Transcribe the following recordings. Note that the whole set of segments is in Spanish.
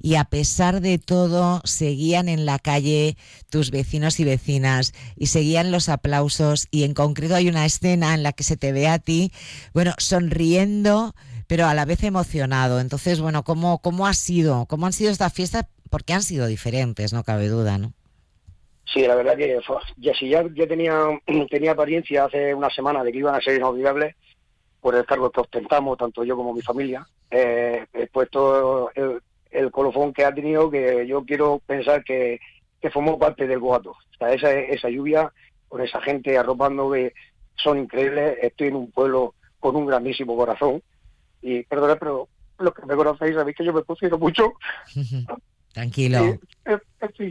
y a pesar de todo seguían en la calle tus vecinos y vecinas y seguían los aplausos, y en concreto hay una escena en la que se te ve a ti, bueno, sonriendo pero a la vez emocionado. Entonces, bueno, ¿cómo ha sido? ¿Cómo han sido estas fiestas? Porque han sido diferentes, no cabe duda, ¿no? Sí, la verdad que ya tenía apariencia hace una semana de que iban a ser inolvidables por el cargo que ostentamos, tanto yo como mi familia. He puesto el colofón que ha tenido, que yo quiero pensar que formó parte del boato. O sea, esa lluvia, con esa gente arropando, que son increíbles. Estoy en un pueblo con un grandísimo corazón. Y perdonad, pero los que me conocéis sabéis que yo me emociono mucho. Y, Tranquilo. en fin,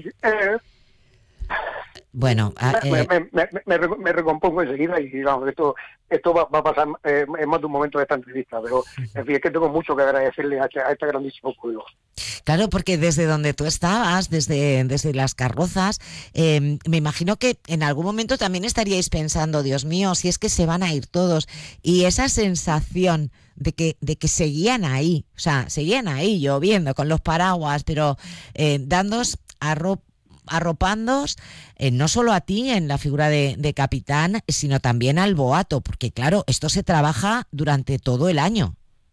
Bueno, me recompongo enseguida y digamos, esto va a pasar en más de un momento de esta entrevista, pero en fin, es que tengo mucho que agradecerle a este grandísimo pueblo. claro, porque desde donde tú estabas, desde las carrozas, me imagino que en algún momento también estaríais pensando, Dios mío, si es que se van a ir todos. Y esa sensación de que seguían ahí, o sea, seguían ahí lloviendo con los paraguas, pero dándos arropándos, no solo a ti en la figura de capitán, sino también al boato, porque claro, esto se trabaja durante todo el año.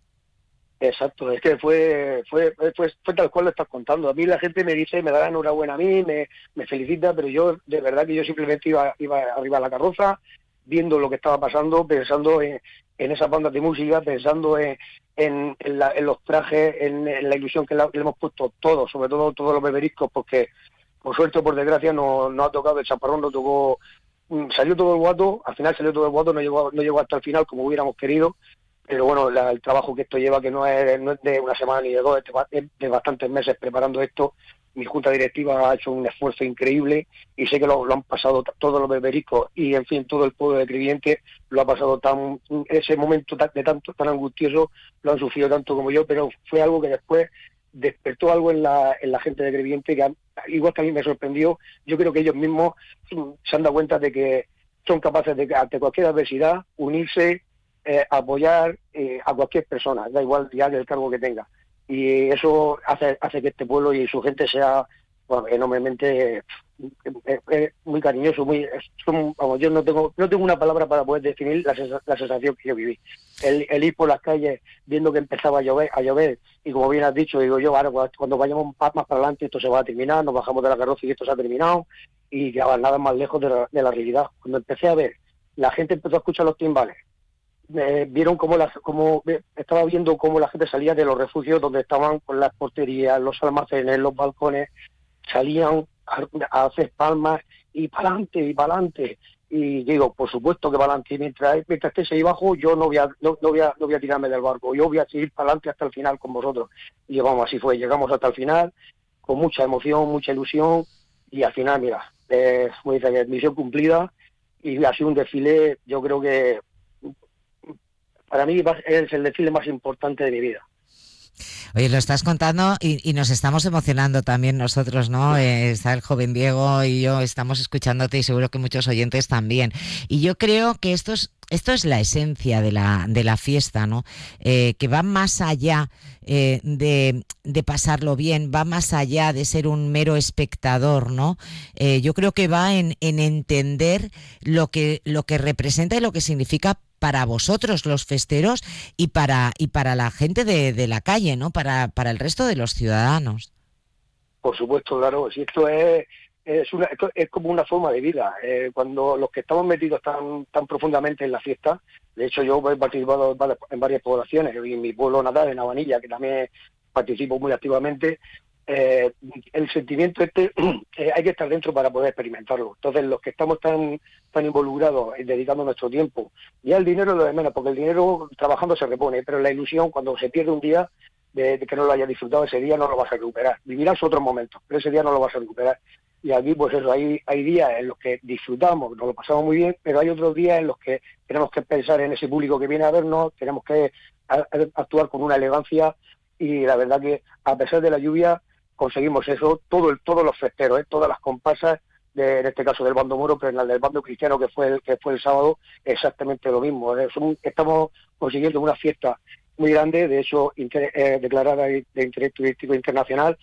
Exacto, es que fue tal cual lo estás contando. A mí la gente me dice, me da la enhorabuena a mí, me felicita, pero yo, de verdad que yo simplemente iba arriba a la carroza, viendo lo que estaba pasando, pensando en esas bandas de música, pensando en los trajes, en la ilusión que le hemos puesto todos, sobre todo todos los beberiscos, porque por suerte o por desgracia no ha tocado el chaparrón, no tocó, salió todo el guato, al final salió todo el guato, no llegó hasta el final como hubiéramos querido. Pero bueno, el trabajo que esto lleva, que no es de una semana ni de dos, es de bastantes meses preparando esto. Mi junta directiva ha hecho un esfuerzo increíble y sé que lo han pasado todos los bebericos y, en fin, todo el pueblo de Crevillente lo ha pasado ese momento tan angustioso, lo han sufrido tanto como yo, pero fue algo que después despertó algo en la gente de Crevillente que, igual que a mí me sorprendió. Yo creo que ellos mismos se han dado cuenta de que son capaces de, ante cualquier adversidad, unirse, apoyar a cualquier persona, da igual ya del cargo que tenga. Y eso hace que este pueblo y su gente sea, bueno, enormemente muy cariñoso, vamos, yo no tengo una palabra para poder definir la sensación que yo viví. El ir por las calles viendo que empezaba a llover, y como bien has dicho, digo yo, ahora cuando vayamos más para adelante esto se va a terminar, nos bajamos de la carroza y esto se ha terminado, y ya nada más lejos de la realidad. Cuando empecé a ver, la gente empezó a escuchar los timbales, vieron estaba viendo cómo la gente salía de los refugios donde estaban con las porterías, los almacenes, los balcones, salían a hacer palmas y para adelante y para adelante. Y digo, por supuesto que para adelante. Mientras estéis ahí abajo, yo no voy a tirarme del barco, yo voy a seguir para adelante hasta el final con vosotros. Y vamos, así fue, llegamos hasta el final con mucha emoción, mucha ilusión, y al final, mira, como dice, misión cumplida, y ha sido un desfile, yo creo que para mí es el desfile más importante de mi vida. Oye, lo estás contando y nos estamos emocionando también nosotros, ¿no? Está el joven Diego y yo estamos escuchándote y seguro que muchos oyentes también. Y yo creo que esto es la esencia de la fiesta, ¿no? Que va más allá de pasarlo bien, va más allá de ser un mero espectador, ¿no? Yo creo que va en entender lo que representa y lo que significa para vosotros los festeros y para la gente de la calle, ¿no? Para el resto de los ciudadanos. Por supuesto, claro, si esto es como una forma de vida. Cuando los que estamos metidos tan profundamente en la fiesta, de hecho yo he participado en varias poblaciones, en mi pueblo natal, en Habanilla, que también participo muy activamente, el sentimiento hay que estar dentro para poder experimentarlo. Entonces, los que estamos tan involucrados en dedicando nuestro tiempo, ya el dinero es lo de menos, porque el dinero trabajando se repone, pero la ilusión, cuando se pierde un día de que no lo hayas disfrutado, ese día no lo vas a recuperar. Vivirás otros momentos, pero ese día no lo vas a recuperar. Y aquí, pues eso, hay días en los que disfrutamos, nos lo pasamos muy bien, pero hay otros días en los que tenemos que pensar en ese público que viene a vernos, tenemos que actuar con una elegancia, y la verdad que, a pesar de la lluvia, conseguimos eso, todos los festeros, todas las comparsas, en este caso del bando moro, pero en el del bando cristiano, que fue el sábado, exactamente lo mismo. Estamos consiguiendo una fiesta muy grande, de hecho declarada de interés turístico internacional,